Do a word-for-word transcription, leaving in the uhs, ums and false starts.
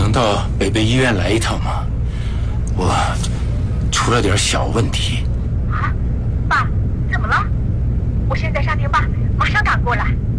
能到北碚医院来一趟吗？我出了点小问题。 啊，爸，怎么了？我现在上电话，马上赶过来。